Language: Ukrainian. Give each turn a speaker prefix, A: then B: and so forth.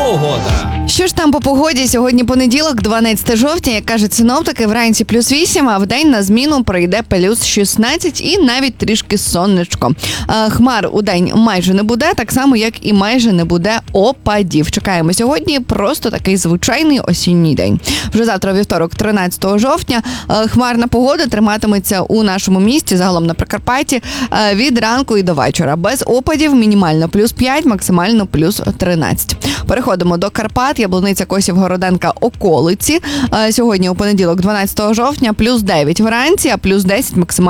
A: погода.
B: Що ж там по погоді? Сьогодні понеділок, 12 жовтня, як кажуть синоптики, вранці +8, а вдень на зміну прийде +16 і навіть трішки сонечко. Хмар у день майже не буде, так само, як і майже не буде опадів. Чекаємо сьогодні просто такий звичайний осінній день. Вже завтра, вівторок, 13 жовтня, хмарна погода триматиметься у нашому місті, загалом на Прикарпатті, від ранку і до вечора. Без опадів, мінімально +5, максимально +13. Переходимо до Карпат. Яблуниця, Косів, Городенка, околиці. Сьогодні у понеділок, 12 жовтня, +9 вранці, а +10 максимально